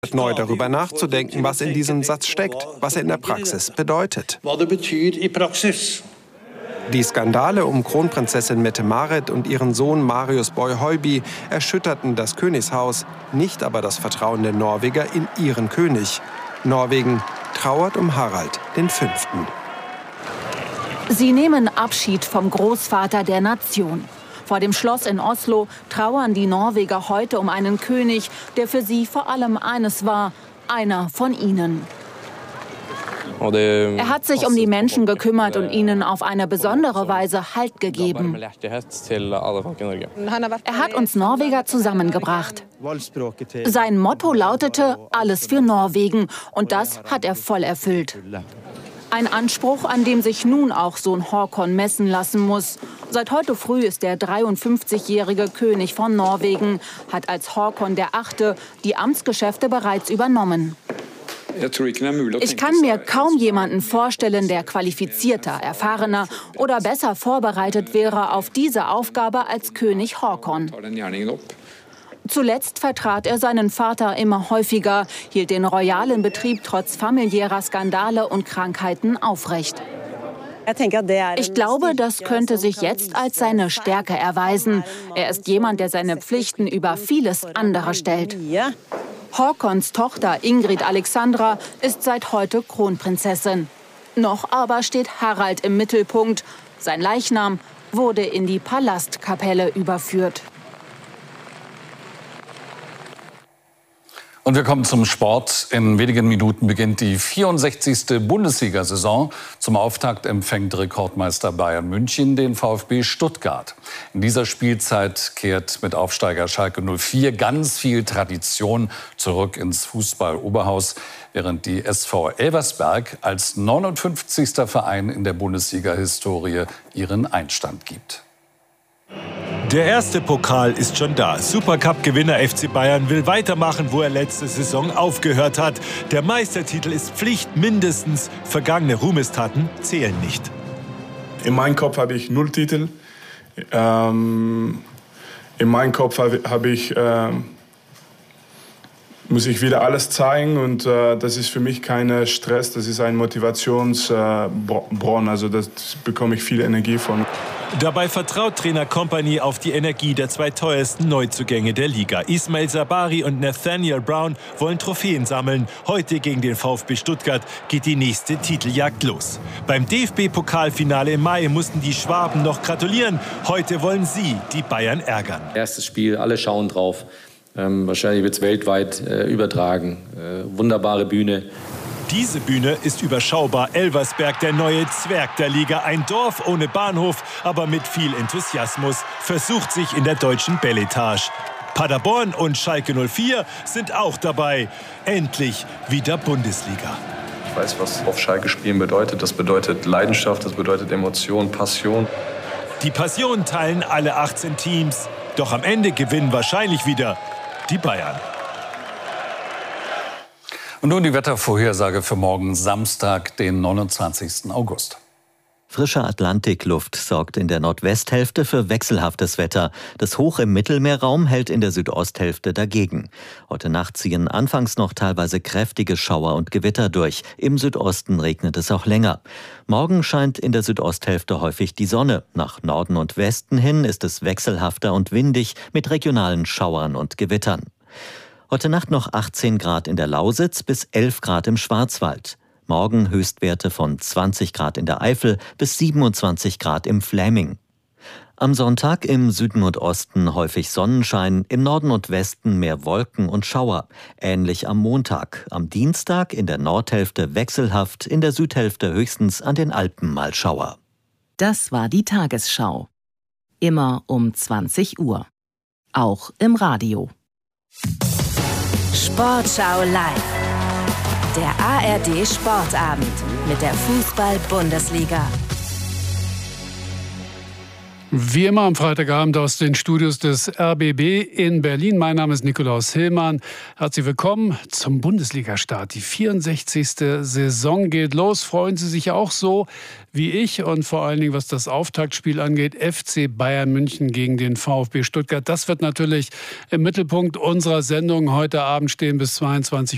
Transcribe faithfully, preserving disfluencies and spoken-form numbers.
neu darüber nachzudenken, was in diesem Satz steckt, was er in der Praxis bedeutet. Die Skandale um Kronprinzessin Mette-Marit und ihren Sohn Marius Boy-Høiby erschütterten das Königshaus, nicht aber das Vertrauen der Norweger in ihren König. Norwegen trauert um Harald den Fünften. Sie nehmen Abschied vom Großvater der Nation. Vor dem Schloss in Oslo trauern die Norweger heute um einen König, der für sie vor allem eines war, einer von ihnen. Er hat sich um die Menschen gekümmert und ihnen auf eine besondere Weise Halt gegeben. Er hat uns Norweger zusammengebracht. Sein Motto lautete, alles für Norwegen, und das hat er voll erfüllt. Ein Anspruch, an dem sich nun auch Sohn Håkon messen lassen muss. Seit heute früh ist der dreiundfünfzigjährige König von Norwegen, hat als Håkon der Achte die Amtsgeschäfte bereits übernommen. Ich kann mir kaum jemanden vorstellen, der qualifizierter, erfahrener oder besser vorbereitet wäre auf diese Aufgabe als König Håkon. Zuletzt vertrat er seinen Vater immer häufiger, hielt den royalen Betrieb trotz familiärer Skandale und Krankheiten aufrecht. Ich glaube, das könnte sich jetzt als seine Stärke erweisen. Er ist jemand, der seine Pflichten über vieles andere stellt. Håkons Tochter Ingrid Alexandra ist seit heute Kronprinzessin. Noch aber steht Harald im Mittelpunkt. Sein Leichnam wurde in die Palastkapelle überführt. Und wir kommen zum Sport. In wenigen Minuten beginnt die vierundsechzigste Bundesliga-Saison. Zum Auftakt empfängt Rekordmeister Bayern München den VfB Stuttgart. In dieser Spielzeit kehrt mit Aufsteiger Schalke null vier ganz viel Tradition zurück ins Fußball-Oberhaus, während die S V Elversberg als neunundfünfzigster Verein in der Bundesliga-Historie ihren Einstand gibt. Der erste Pokal ist schon da. Supercup-Gewinner F C Bayern will weitermachen, wo er letzte Saison aufgehört hat. Der Meistertitel ist Pflicht mindestens. Vergangene Ruhmestaten zählen nicht. In meinem Kopf habe ich null Titel. Ähm, in meinem Kopf habe hab ich, äh, muss ich wieder alles zeigen. Und äh, das ist für mich kein Stress, das ist ein Motivationsbronn. Äh, also das bekomme ich viel Energie von. Dabei vertraut Trainer Kompany auf die Energie der zwei teuersten Neuzugänge der Liga. Ismail Sabari und Nathaniel Brown wollen Trophäen sammeln. Heute gegen den VfB Stuttgart geht die nächste Titeljagd los. Beim D F B-Pokalfinale im Mai mussten die Schwaben noch gratulieren. Heute wollen sie die Bayern ärgern. Erstes Spiel, alle schauen drauf. Ähm, wahrscheinlich wird es weltweit äh, übertragen. Äh, wunderbare Bühne. Diese Bühne ist überschaubar. Elversberg, der neue Zwerg der Liga. Ein Dorf ohne Bahnhof, aber mit viel Enthusiasmus, versucht sich in der deutschen Beletage. Paderborn und Schalke null vier sind auch dabei. Endlich wieder Bundesliga. Ich weiß, was auf Schalke spielen bedeutet. Das bedeutet Leidenschaft, das bedeutet Emotion, Passion. Die Passion teilen alle achtzehn Teams. Doch am Ende gewinnen wahrscheinlich wieder die Bayern. Und nun die Wettervorhersage für morgen Samstag, den neunundzwanzigsten August. Frische Atlantikluft sorgt in der Nordwesthälfte für wechselhaftes Wetter. Das Hoch im Mittelmeerraum hält in der Südosthälfte dagegen. Heute Nacht ziehen anfangs noch teilweise kräftige Schauer und Gewitter durch. Im Südosten regnet es auch länger. Morgen scheint in der Südosthälfte häufig die Sonne. Nach Norden und Westen hin ist es wechselhafter und windig mit regionalen Schauern und Gewittern. Heute Nacht noch achtzehn Grad in der Lausitz bis elf Grad im Schwarzwald. Morgen Höchstwerte von zwanzig Grad in der Eifel bis siebenundzwanzig Grad im Fläming. Am Sonntag im Süden und Osten häufig Sonnenschein, im Norden und Westen mehr Wolken und Schauer. Ähnlich am Montag. Am Dienstag in der Nordhälfte wechselhaft, in der Südhälfte höchstens an den Alpen mal Schauer. Das war die Tagesschau. Immer um zwanzig Uhr. Auch im Radio. Sportschau live. Der A R D Sportabend mit der Fußball-Bundesliga. Wie immer am Freitagabend aus den Studios des R B B in Berlin. Mein Name ist Nikolaus Hillmann. Herzlich willkommen zum Bundesliga-Start. Die vierundsechzigste Saison geht los. Freuen Sie sich auch so wie ich und vor allen Dingen, was das Auftaktspiel angeht, F C Bayern München gegen den VfB Stuttgart. Das wird natürlich im Mittelpunkt unserer Sendung heute Abend stehen bis zweiundzwanzig